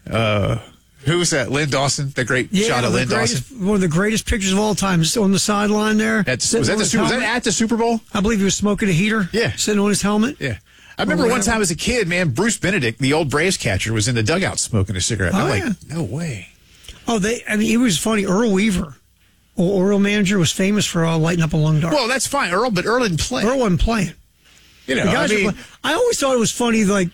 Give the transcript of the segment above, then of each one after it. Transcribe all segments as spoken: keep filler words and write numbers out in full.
uh, who was that? Lynn Dawson, the great yeah, shot of Lynn greatest, Dawson. One of the greatest pictures of all time. Just on the sideline there. That's, was, that the Super, was that at the Super Bowl? I believe he was smoking a heater. Yeah. Sitting on his helmet. Yeah. I remember one time as a kid, man, Bruce Benedict, the old Braves catcher, was in the dugout smoking a cigarette. Oh, I'm like, yeah. no way. Oh, they. I mean, it was funny. Earl Weaver, Oriole manager, was famous for uh, lighting up a lung dart. Well, that's fine, Earl, but Earl didn't play. Earl wasn't playing. You know, the guys I mean, were play- I always thought it was funny, like,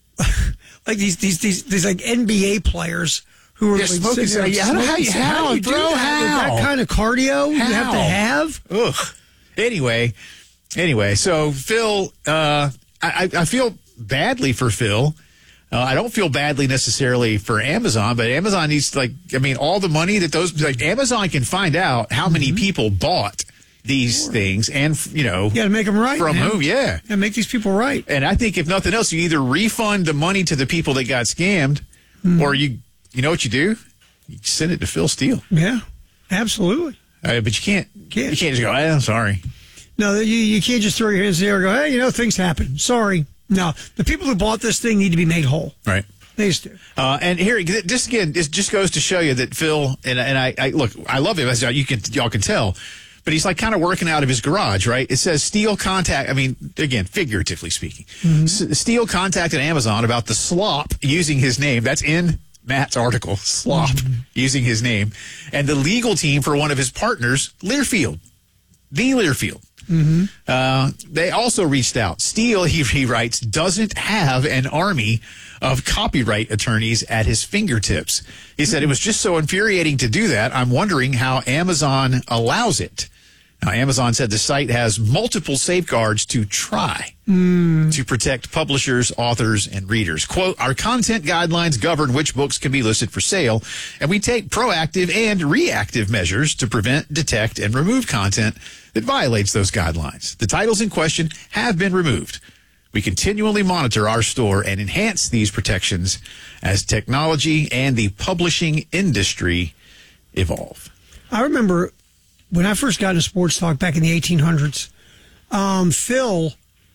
like these these these these like N B A players who were Yeah, like smoking sitting there cigarettes. How- how you- smoking- how, do you do bro, that? how? That kind of cardio you have to How? have. Ugh. Anyway, anyway, so Phil, uh, I, I feel badly for Phil. Uh, I don't feel badly necessarily for Amazon, but Amazon needs to, like, I mean, all the money that those, like, Amazon can find out how many Mm-hmm. people bought these things and, you know, You got to make them right. from man. whom, yeah. Yeah, make these people right. And I think if nothing else, you either refund the money to the people that got scammed, Mm. or you, you know what you do? You send it to Phil Steele. Yeah, absolutely. Uh, but you can't, Can't. you can't just go, "Eh, I'm sorry. No, you you can't just throw your hands in the air and go, hey, you know, things happen. Sorry. No, the people who bought this thing need to be made whole. Right. They just do. Uh, and here, just again, this just goes to show you that Phil and and I, I look, I love him, as you can y'all can tell, but he's like kind of working out of his garage, right? It says Steele contact. I mean, again, figuratively speaking, Mm-hmm. S- Steele contacted Amazon about the slop using his name. That's in Matt's article. Slop Mm-hmm. using his name, and the legal team for one of his partners, Learfield, the Learfield. Mm-hmm. Uh, they also reached out. Steele, he, he writes, doesn't have an army of copyright attorneys at his fingertips. He said it was just so infuriating to do that. I'm wondering how Amazon allows it. Now, Amazon said the site has multiple safeguards to try Mm. to protect publishers, authors, and readers. Quote, our content guidelines govern which books can be listed for sale, and we take proactive and reactive measures to prevent, detect, and remove content that violates those guidelines. The titles in question have been removed. We continually monitor our store and enhance these protections as technology and the publishing industry evolve. I remember when I first got into sports talk back in the eighteen hundreds, um, Phil,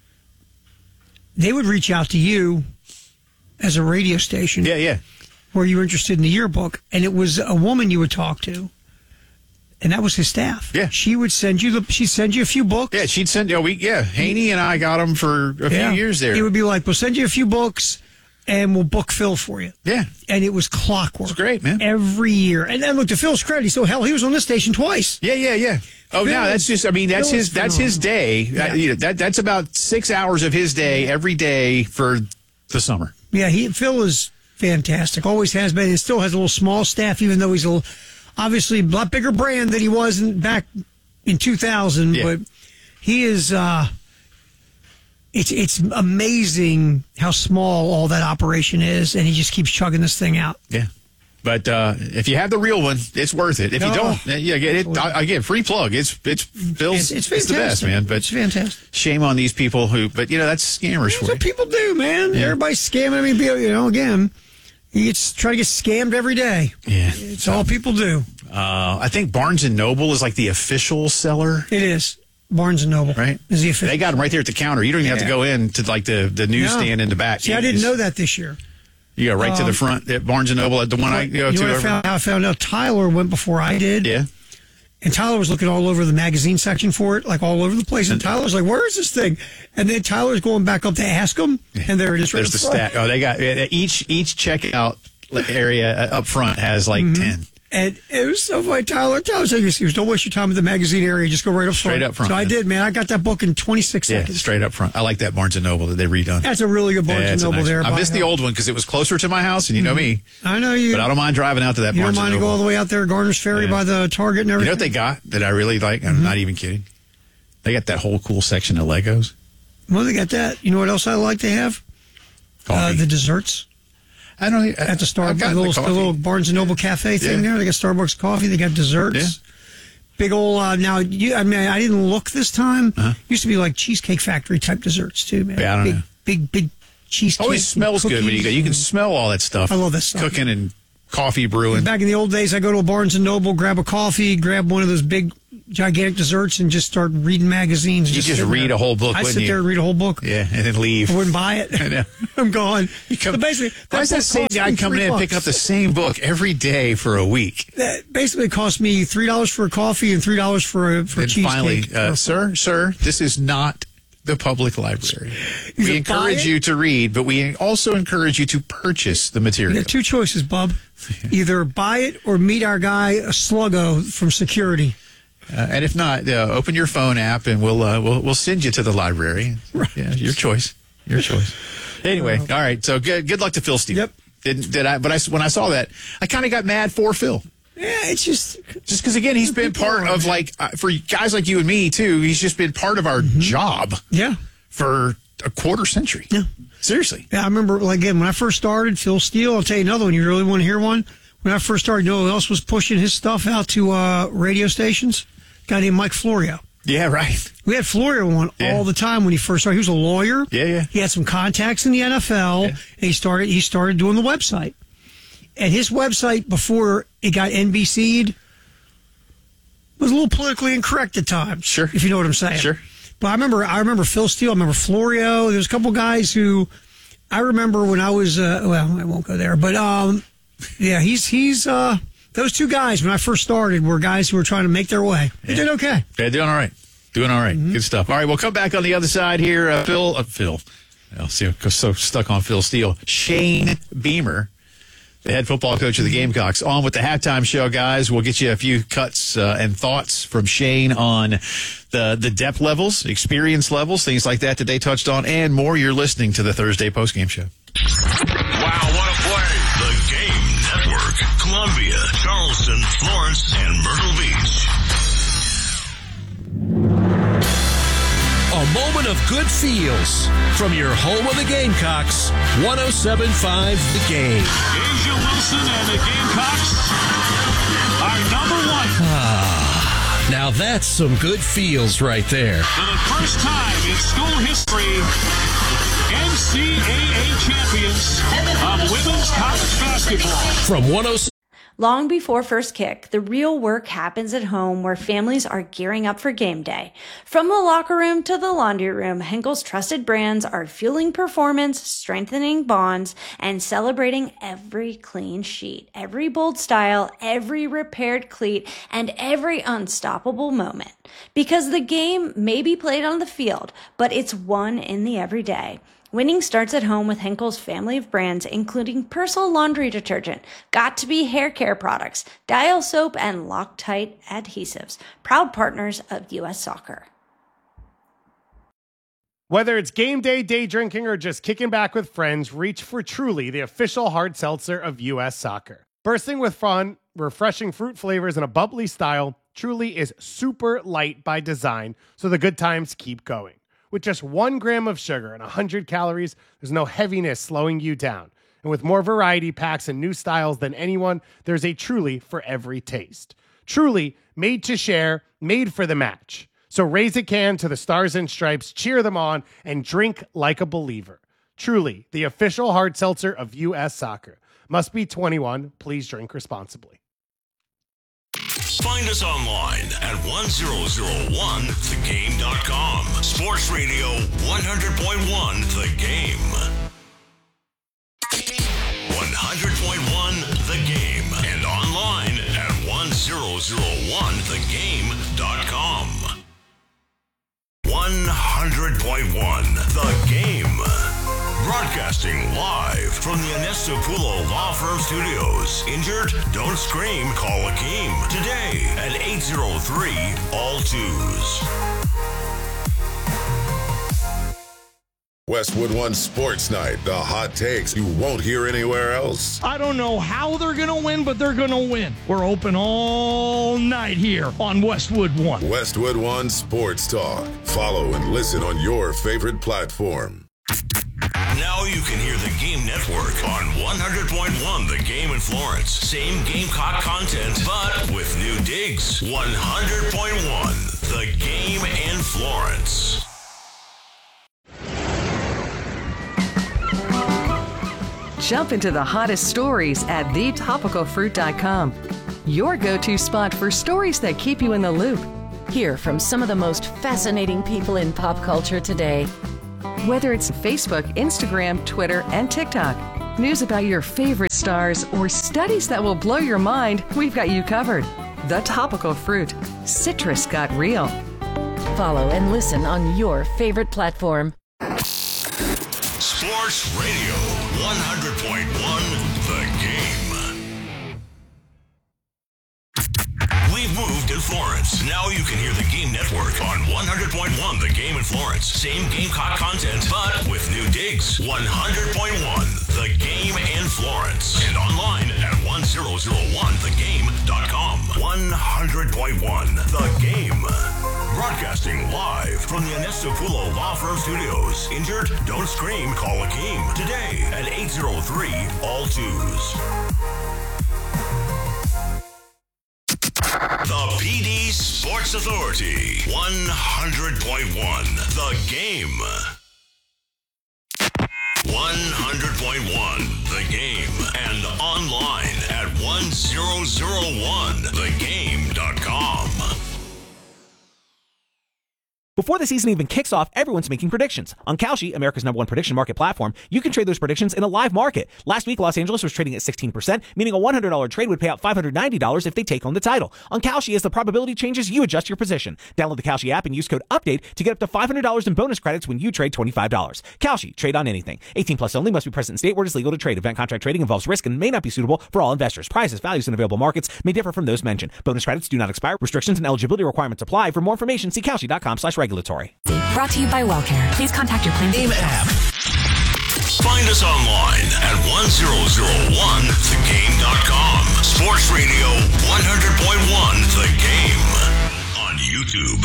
they would reach out to you as a radio station. Yeah, yeah. Where you were interested in the yearbook, and it was a woman you would talk to, and that was his staff. Yeah. She would send you the, she'd send you a few books. Yeah, she'd send, you know, we, yeah, Haney and I got them for a Yeah. few years there. It would be like, we'll send you a few books, and we'll book Phil for you. Yeah. And it was clockwork. It's great, man. Every year. And then look, to Phil's credit, so hell, he was on this station twice. Yeah, yeah, yeah. Oh, Phil no, that's just, I mean, that's Phil his, is that's his day. Yeah. Uh, you know, that, that's about six hours of his day every day for the summer. Yeah, he Phil is fantastic. Always has been. And still has a little small staff, even though he's a little, obviously a lot bigger brand than he was in, back in two thousand. Yeah. But he is, uh, it's it's amazing how small all that operation is, and he just keeps chugging this thing out. Yeah. But uh, if you have the real one, it's worth it. If you Oh. don't, uh, yeah, get it. I- Again, free plug. It's it's Phil's. It's, it's it's the best, fantastic. man. But it's fantastic. shame on these people who. But you know, that's scammers That's for what you. people do, man. Everybody's scamming. I mean, you know, again, he gets try to get scammed every day. Yeah. It's all people do. Uh, I think Barnes and Noble is like the official seller. It is. Barnes and Noble, Right. Is the official. They got them right there at the counter. You don't even have to Yeah. go in to like the, the newsstand No. in the back. See, You I didn't just- know that this year. You go right to the Um, front at Barnes and Noble at the one I go you to. know what I over- found, how I found out? Tyler went before I did. Yeah. And Tyler was looking all over the magazine section for it, like all over the place. And Tyler's like, where is this thing? And then Tyler's going back up to ask him. And there it is. Right There's the in front. stack. Oh, they got yeah, each each checkout area up front has like Mm-hmm. ten. And it was so funny. Tyler, Tyler said, he goes, don't waste your time at the magazine area. Just go right up Straight front. up front, So I yeah. did, man. I got that book in twenty-six Yeah, seconds. straight up front. I like that Barnes and Noble that they redone. That's a really good Barnes Yeah, and it's a Noble nice there. one. I by missed the hell. old one because it was closer to my house, and you know me. I know you. But I don't mind driving out to that You don't Barnes mind and to go all Noble. the way out there, Garner's Ferry Yeah. by the Target and You know everything. what they got that I really like? I'm Mm-hmm. not even kidding. They got that whole cool section of Legos. Well, they got that. You know what else I like to have? Uh, Coffee. the desserts. I don't At the I've Starbucks, gotten the little, the the coffee. little Barnes and Noble cafe thing Yeah. there. They got Starbucks coffee. They got desserts. Yeah. Big old. Uh, now, you, I mean, I didn't look this time. Uh-huh. Used to be like Cheesecake Factory type desserts too, man. Yeah, I don't big, know. big, big cheesecake. Always smells good when you go. You can smell all that stuff. I love that stuff. Cooking and coffee brewing. Back in the old days, I go to a Barnes and Noble, grab a coffee, grab one of those big gigantic desserts and just start reading magazines. You just read there. a whole book, I'd wouldn't sit you? there and read a whole book. Yeah, and then leave. I wouldn't buy it. I know. I'm gone. Come, but basically, why is that same guy coming in and picking up the same book every day for a week? That basically cost me three dollars for a coffee and three dollars for a for a And cheesecake. finally, uh, sir, sir, this is not the public library. We encourage you to read, but we also encourage you to purchase the material. You got two choices, bub. Either buy it or meet our guy, a Sluggo from security. Uh, and if not, uh, open your phone app and we'll uh, we'll we'll send you to the library. Right. Yeah, your choice. Your choice. Anyway, all right. So good good luck to Phil Steele. Yep. Did, did I? But I, when I saw that, I kind of got mad for Phil. Yeah, it's just Just because, again, he's been part of, like, uh, for guys like you and me, too, he's just been part of our mm-hmm. job. Yeah. For a quarter century. Yeah. Seriously. Yeah, I remember, like, again, when I first started, Phil Steele, I'll tell you another one. You really want to hear one? When I first started, you know who else was pushing his stuff out to uh, radio stations? A guy named Mike Florio. Yeah, right. We had Florio on yeah. all the time when he first started. He was a lawyer. Yeah, yeah. He had some contacts in the N F L, yeah. and he started he started doing the website. And his website, before it got N B C'd, was a little politically incorrect at times. Sure. If you know what I'm saying. Sure. But I remember I remember Phil Steele, I remember Florio. There's a couple guys who I remember when I was, uh, well, I won't go there. But, um, yeah, he's, he's, uh, those two guys, when I first started, were guys who were trying to make their way. They yeah. did okay. They're doing all right. Doing all right. Mm-hmm. Good stuff. All right, we'll come back on the other side here. Uh, Phil, uh, Phil. I'll see, I'm so stuck on Phil Steele. Shane Beamer, the head football coach of the Gamecocks, on with the halftime show, guys. We'll get you a few cuts uh, and thoughts from Shane on the the depth levels, experience levels, things like that that they touched on, and more. You're listening to the Thursday postgame show. Wow, what a play. The Game Network. Columbia, Charleston, Florence, and Myrtle Beach. A moment of good feels from your home of the Gamecocks, one oh seven point five The Game. Asia Wilson and the Gamecocks are number one. Ah, now that's some good feels right there. For the first time in school history, N C double A champions of women's college basketball. From one oh seven. Long before first kick, the real work happens at home where families are gearing up for game day. From the locker room to the laundry room, Henkel's trusted brands are fueling performance, strengthening bonds, and celebrating every clean sheet, every bold style, every repaired cleat, and every unstoppable moment. Because the game may be played on the field, but it's won in the everyday. Winning starts at home with Henkel's family of brands, including Persil laundry detergent, Got2b hair care products, Dial soap, and Loctite adhesives. Proud partners of U S Soccer. Whether it's game day, day drinking, or just kicking back with friends, reach for Truly, the official hard seltzer of U S Soccer. Bursting with fun, refreshing fruit flavors, and a bubbly style, Truly is super light by design, so the good times keep going. With just one gram of sugar and one hundred calories, there's no heaviness slowing you down. And with more variety packs and new styles than anyone, there's a Truly for every taste. Truly, made to share, made for the match. So raise a can to the Stars and Stripes, cheer them on, and drink like a believer. Truly, the official hard seltzer of U S Soccer. Must be twenty-one. Please drink responsibly. Find us online at one thousand one the game dot com. Sports Radio one hundred point one The Game. one hundred point one The Game. And online at one thousand one the game dot com. one hundred point one The Game. Broadcasting live from the Anestopulo Law Firm Studios. Injured? Don't scream. Call Akeem today at eight oh three all twos. Westwood One Sports Night. The hot takes you won't hear anywhere else. I don't know how they're going to win, but they're going to win. We're open all night here on Westwood One. Westwood One Sports Talk. Follow and listen on your favorite platform. Now you can hear the Game Network on one hundred point one The Game in Florence. Same Gamecock content, but with new digs. one hundred point one The Game in Florence. Jump into the hottest stories at the topical fruit dot com. Your go-to spot for stories that keep you in the loop. Hear from some of the most fascinating people in pop culture today. Whether it's Facebook, Instagram, Twitter, and TikTok, news about your favorite stars, or studies that will blow your mind, we've got you covered. The Topical Fruit. Citrus got real. Follow and listen on your favorite platform. Sports Radio one hundred point one The Game. We've moved in Florence. Now you can hear the Game Network on one hundred point one The Game in Florence. Same Gamecock content, but with new digs. one hundred point one The Game in Florence. And online at one thousand one the game dot com. one hundred point one The Game. Broadcasting live from the Anestopulo Law Firm Studios. Injured? Don't scream. Call Akeem today at eight oh three all twos. The P D Sports Authority. one hundred point one The Game. one hundred point one The Game. And online at one thousand one the game dot com. Before the season even kicks off, everyone's making predictions. On Kalshi, America's number one prediction market platform, you can trade those predictions in a live market. Last week, Los Angeles was trading at sixteen percent, meaning a one hundred dollars trade would pay out five hundred ninety dollars if they take home the title. On Kalshi, as the probability changes, you adjust your position. Download the Kalshi app and use code UPDATE to get up to five hundred dollars in bonus credits when you trade twenty-five dollars. Kalshi, trade on anything. eighteen plus only, must be present in state where it is legal to trade. Event contract trading involves risk and may not be suitable for all investors. Prices, values, and available markets may differ from those mentioned. Bonus credits do not expire. Restrictions and eligibility requirements apply. For more information, see Kalshi dot com slash regulatory. Brought to you by WellCare. Please contact your plan. Game app. Find us online at one thousand one the game dot com. Sports Radio one hundred point one The Game on YouTube.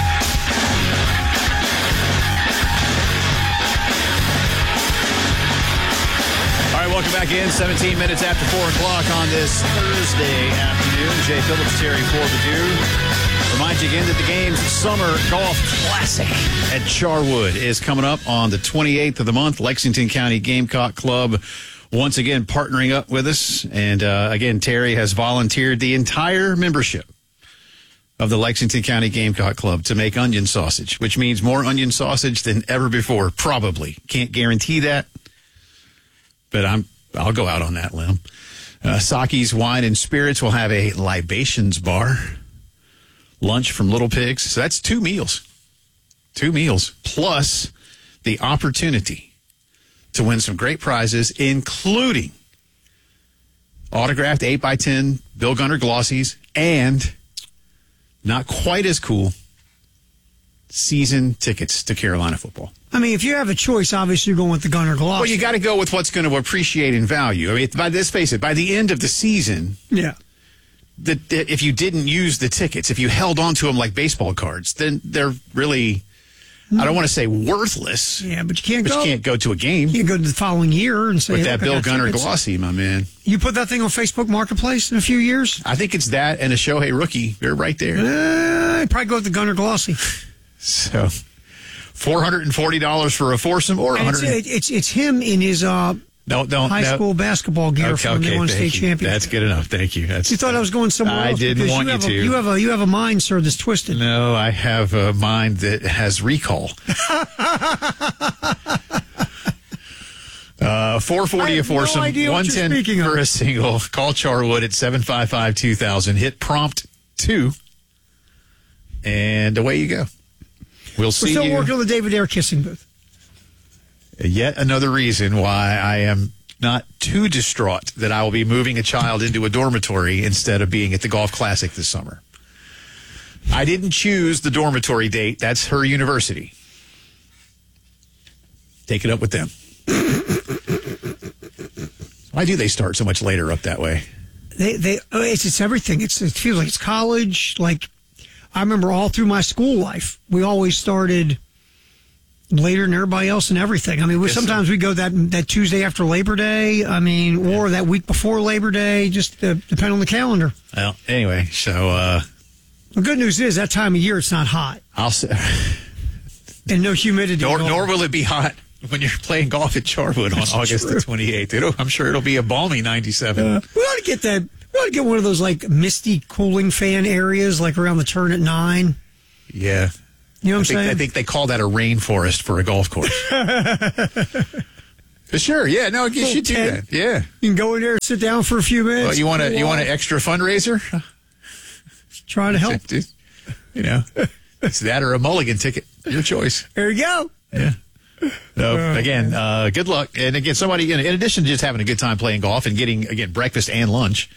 All right, welcome back in. seventeen minutes after four o'clock on this Thursday afternoon. Jay Phillips, Terry Forbadou. Remind you again that the Game's Summer Golf Classic at Charwood is coming up on the twenty-eighth of the month. Lexington County Gamecock Club once again partnering up with us. And uh, again, Terry has volunteered the entire membership of the Lexington County Gamecock Club to make onion sausage, which means more onion sausage than ever before. Probably. Can't guarantee that, but I'm, I'll go out on that limb. Uh, Saki's Wine and Spirits will have a libations bar. Lunch from Little Pigs. So that's two meals. Two meals. Plus the opportunity to win some great prizes, including autographed eight by ten Bill Gunner glossies and not quite as cool season tickets to Carolina football. I mean, if you have a choice, obviously you're going with the Gunner glossy. Well, you got to go with what's going to appreciate in value. I mean, by let's face it, by the end of the season, yeah. That if you didn't use the tickets, if you held on to them like baseball cards, then they're really, I don't want to say worthless. Yeah, but you can't but go. you can't go to a game. You can go to the following year and say, with that Bill Bill Gunner tickets. glossy, my man. You put that thing on Facebook Marketplace in a few years? I think it's that and a Shohei rookie. They're right there. Uh, I'd probably go with the Gunner glossy. So, four hundred forty dollars for a foursome or one hundred. It's, it's it's him in his uh. No, don't, high no. school basketball gear okay, from the okay, one state you. championship. That's good enough. Thank you. That's, you thought I was going somewhere I else. didn't want you, you have to. A, you have a you have a mind, sir, that's twisted. No, I have a mind that has recall. uh, four forty a foursome, no one ten for a single. Call Charwood at seven five five two thousand. Hit prompt two, and away you go. We'll We're see still you. working on the David Ayer kissing booth. Yet another reason why I am not too distraught that I will be moving a child into a dormitory instead of being at the Golf Classic this summer. I didn't choose the dormitory date. That's her university. Take it up with them. Why do they start so much later up that way? They they oh, it's it's everything. It's it feels like it's college. Like I remember all through my school life, we always started later than everybody else and everything. I mean, we, sometimes so. we go that that Tuesday after Labor Day. I mean, or yeah. that week before Labor Day, just uh, depending on the calendar. Well, anyway, so uh, the good news is that time of year it's not hot. I'll say, and no humidity. Nor, nor will it be hot when you're playing golf at Charwood on That's August true. the twenty-eighth. It'll, I'm sure it'll be a balmy ninety-seven. Uh, we ought to get that. We ought to get one of those like misty cooling fan areas, like around the turn at nine. Yeah. You know what I I'm think, saying? I think they call that a rainforest for a golf course. Sure, yeah, no, you should do that. Yeah. You can go in there and sit down for a few minutes. Well, you want a you want an extra fundraiser? Trying to help. You know, it's that or a mulligan ticket. Your choice. There you go. Yeah. So, again, uh, good luck. And again, somebody, in, in addition to just having a good time playing golf and getting, again, breakfast and lunch,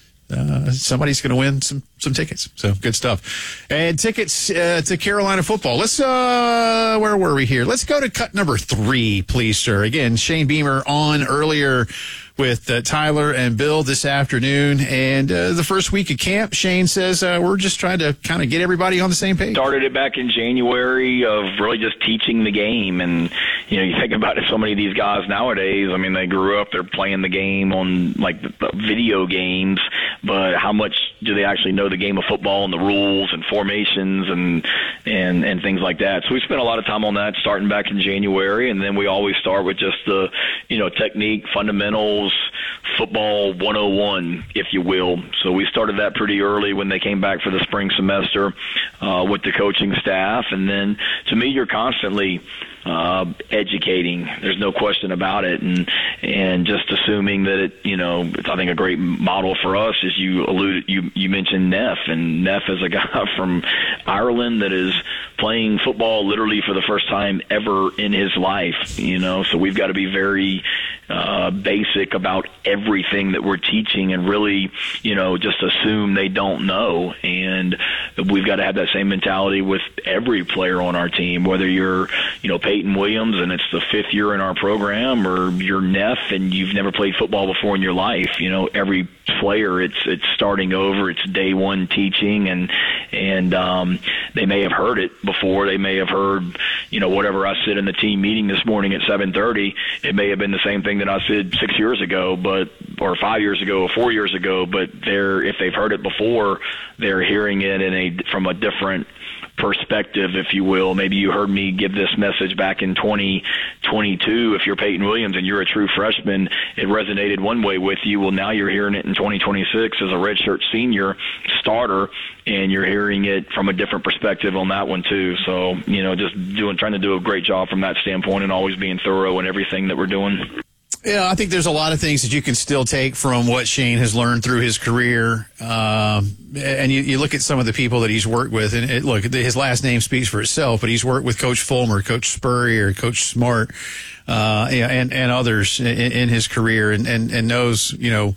uh, somebody's going to win some, some tickets. So, good stuff. And tickets uh, to Carolina football. Let's, uh, where were we here? Let's go to cut number three, please, sir. Again, Shane Beamer on earlier with uh, Tyler and Bill this afternoon. And uh, the first week of camp, Shane says, uh, we're just trying to kind of get everybody on the same page. Started it back in January of really just teaching the game. And, you know, you think about it, so many of these guys nowadays, I mean, they grew up, they're playing the game on, like, the, the video games, but how much do they actually know the game of football and the rules and formations and, and, and things like that? So we spent a lot of time on that starting back in January, and then we always start with just the, you know, technique, fundamentals, football one oh one, if you will. So we started that pretty early when they came back for the spring semester uh, with the coaching staff. And then, to me, you're constantly uh, educating. There's no question about it. And and just assuming that it, you know, it's, I think a great model for us is you alluded, you, you mentioned Neff. And Neff is a guy from Ireland that is playing football literally for the first time ever in his life, you know, so we've got to be very uh, basic about everything that we're teaching and really, you know, just assume they don't know. And we've got to have that same mentality with every player on our team, whether you're, you know, Peyton Williams and it's the fifth year in our program, or you're Neff and you've never played football before in your life. You know, every player, it's it's starting over, it's day one teaching, and and um, they may have heard it before. They may have heard, you know, whatever I said in the team meeting this morning at seven thirty. It may have been the same thing that I said six years ago, but or five years ago, or four years ago. But they're if they've heard it before, they're hearing it in a from a different perspective, if you will. Maybe you heard me give this message back in twenty twenty-two. If you're Peyton Williams and you're a true freshman, it resonated one way with you. Well, now you're hearing it in twenty twenty-six as a redshirt senior starter, and you're hearing it from a different perspective on that one too. So, you know, just doing, trying to do a great job from that standpoint and always being thorough in everything that we're doing. Yeah, I think there's a lot of things that you can still take from what Shane has learned through his career. Um, and you, you look at some of the people that he's worked with, and it, look, his last name speaks for itself, but he's worked with Coach Fulmer, Coach Spurrier, Coach Smart, uh, and, and others in, in his career, and, and, and knows, you know,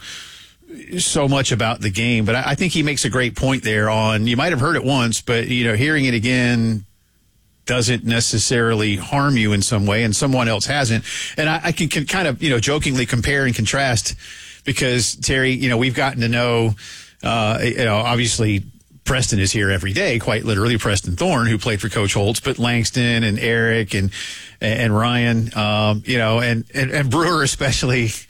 so much about the game. But I, I think he makes a great point there on, you might have heard it once, but, you know, hearing it again doesn't necessarily harm you in some way, and someone else hasn't. And I, I can, can kind of, you know, jokingly compare and contrast, because, Terry, you know, we've gotten to know, uh, you know, obviously Preston is here every day, quite literally, Preston Thorne, who played for Coach Holtz, but Langston and Eric and and Ryan, um, you know, and, and, and Brewer especially is,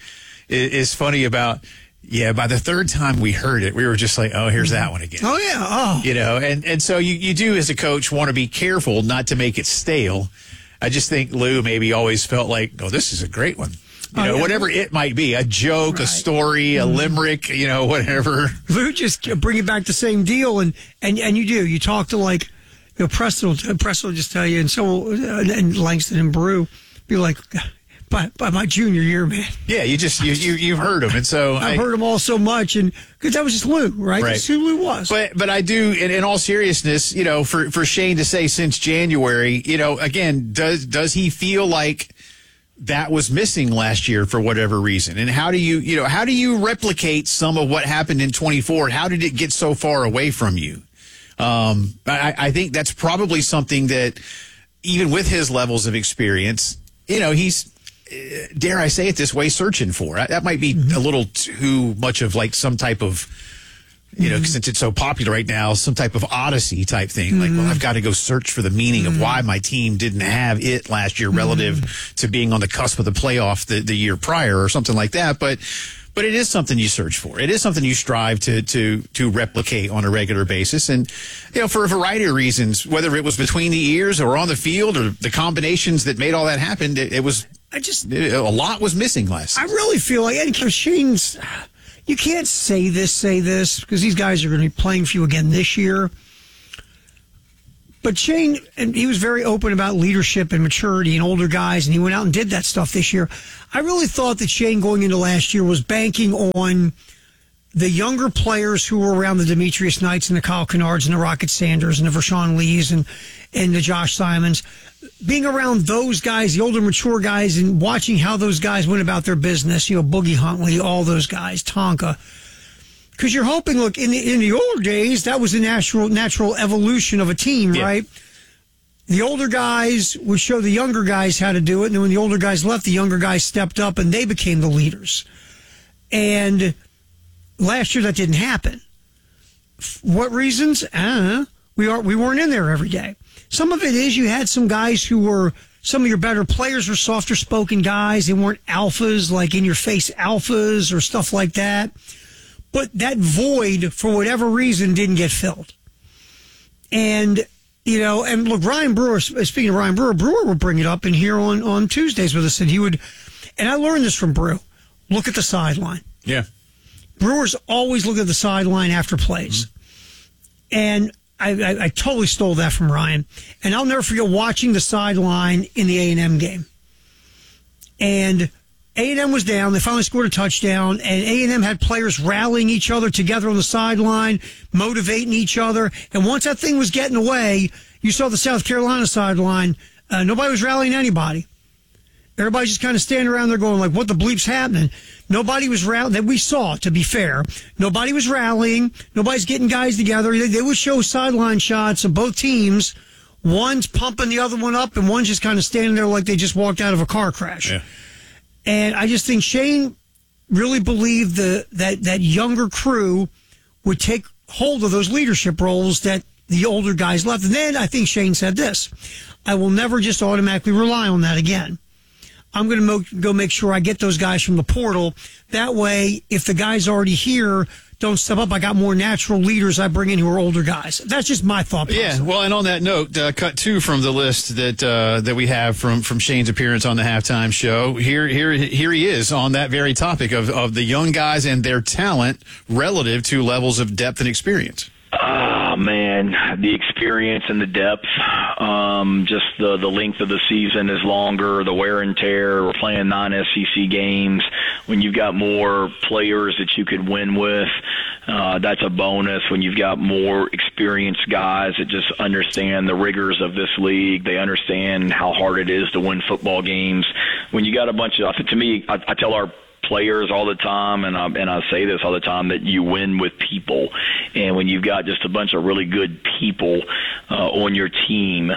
is funny about, yeah, by the third time we heard it, we were just like, oh, here's that one again. Oh, yeah. Oh. You know, and, and so you, you do, as a coach, want to be careful not to make it stale. I just think Lou maybe always felt like, oh, this is a great one. You oh, know, yeah. whatever it might be, a joke, right. a story, a limerick, you know, whatever. Lou just bring it back the same deal, and, and, and you do. You talk to, like, you know, Preston will, Preston will just tell you, and so and Langston and Brew be like, By, by my junior year, man. Yeah, you just you you you've heard them, and so I've I, heard them all so much, and because that was just Lou, right? Right. That's who Lou was. But but I do, in, in all seriousness, you know, for for Shane to say since January, you know, again, does does he feel like that was missing last year for whatever reason? And how do you you know how do you replicate some of what happened in twenty-four? How did it get so far away from you? Um, I, I think that's probably something that, even with his levels of experience, you know, he's, dare I say it this way, searching for. That might be mm-hmm. a little too much of like some type of, you know, mm-hmm. since it's so popular right now, some type of Odyssey type thing. Mm-hmm. Like, well, I've got to go search for the meaning mm-hmm. of why my team didn't have it last year relative mm-hmm. to being on the cusp of the playoff the, the year prior or something like that. But but it is something you search for. It is something you strive to to to replicate on a regular basis. And, you know, for a variety of reasons, whether it was between the ears or on the field or the combinations that made all that happen, it, it was I just a lot was missing last season. I really feel like, and Shane's, you can't say this, say this, because these guys are going to be playing for you again this year. But Shane, and he was very open about leadership and maturity and older guys, and he went out and did that stuff this year. I really thought that Shane going into last year was banking on the younger players who were around the Demetrius Knights and the Kyle Kennards and the Rocket Sanders and the Vershawn Lees and, and the Josh Simons. Being around those guys, the older, mature guys, and watching how those guys went about their business, you know, Boogie Huntley, all those guys, Tonka. Because you're hoping, look, in the, in the older days, that was a natural natural evolution of a team, yeah. right? The older guys would show the younger guys how to do it, and then when the older guys left, the younger guys stepped up, and they became the leaders. And last year, that didn't happen. What reasons? I don't know. We, are, we weren't in there every day. Some of it is you had some guys who were, some of your better players were softer spoken guys. They weren't alphas, like in your face alphas or stuff like that. But that void, for whatever reason, didn't get filled. And, you know, and look, Ryan Brewer, speaking of Ryan Brewer, Brewer would bring it up in here on, on Tuesdays with us, and he would, and I learned this from Brew, look at the sideline. Yeah. Brewers always look at the sideline after plays. Mm-hmm. And I, I, I totally stole that from Ryan. And I'll never forget watching the sideline in the A and M game. And A and M was down. They finally scored a touchdown, and A and M had players rallying each other together on the sideline, motivating each other. And once that thing was getting away, you saw the South Carolina sideline. Uh, nobody was rallying anybody. Everybody's just kind of standing around there going, like, what the bleep's happening? Nobody was rallying. That we saw, to be fair. Nobody was rallying. Nobody's getting guys together. They, they would show sideline shots of both teams. One's pumping the other one up, and one's just kind of standing there like they just walked out of a car crash. Yeah. And I just think Shane really believed the, that, that younger crew would take hold of those leadership roles that the older guys left. And then I think Shane said this, I will never just automatically rely on that again. I'm going to mo- go make sure I get those guys from the portal. That way, if the guys already here don't step up, I got more natural leaders I bring in who are older guys. That's just my thought process. Yeah, well, and on that note, uh, cut two from the list that uh, that we have from, from Shane's appearance on the halftime show. Here, here, here he is on that very topic of, of the young guys and their talent relative to levels of depth and experience. Oh, man, the experience and the depth, um, just the, the length of the season is longer, the wear and tear. We're playing non-S E C games. When you've got more players that you could win with, uh, that's a bonus. When you've got more experienced guys that just understand the rigors of this league, they understand how hard it is to win football games. When you got a bunch of, I think to me, I, I tell our players all the time, and I, and I say this all the time, that you win with people. And when you've got just a bunch of really good people uh, on your team,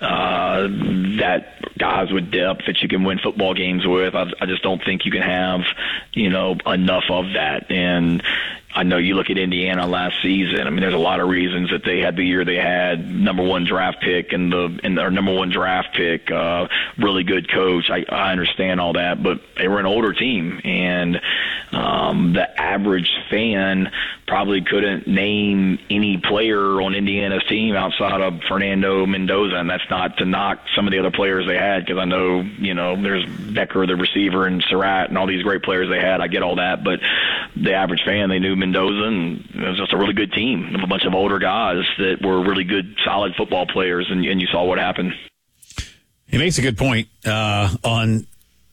uh, that guys with depth that you can win football games with, I, I just don't think you can have, you know, enough of that. And I know you look at Indiana last season. I mean, there's a lot of reasons that they had the year they had, number one draft pick and the and their number one draft pick, uh, really good coach. I, I understand all that, but they were an older team, and um, the average fan probably couldn't name any player on Indiana's team outside of Fernando Mendoza, and that's not to knock some of the other players they had, because I know, you know, there's Becker, the receiver, and Surratt, and all these great players they had. I get all that, but the average fan, they knew Mendoza, and it was just a really good team of a bunch of older guys that were really good, solid football players, and, and you saw what happened. He makes a good point uh, on,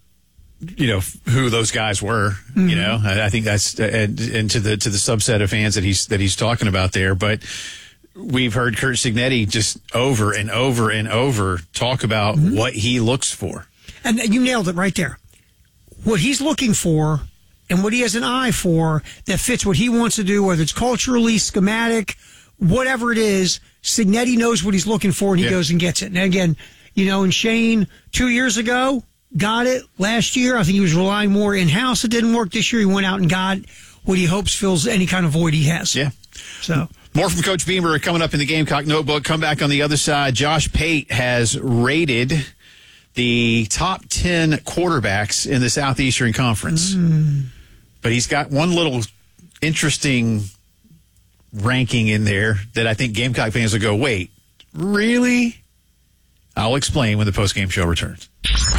you know, who those guys were. Mm-hmm. You know, I, I think that's and, and to the to the subset of fans that he's that he's talking about there. But we've heard Curt Cignetti just over and over and over talk about mm-hmm. what he looks for, and you nailed it right there. What he's looking for. And what he has an eye for that fits what he wants to do, whether it's culturally, schematic, whatever it is, Cignetti knows what he's looking for, and he yeah. goes and gets it. And again, you know, and Shane, two years ago, got it. Last year, I think he was relying more in-house. It didn't work. This year, he went out and got what he hopes fills any kind of void he has. Yeah. So more from Coach Beamer coming up in the Gamecock Notebook. Come back on the other side. Josh Pate has rated the top ten quarterbacks in the Southeastern Conference. Mm. But he's got one little interesting ranking in there that I think Gamecock fans will go, wait, really? I'll explain when the postgame show returns.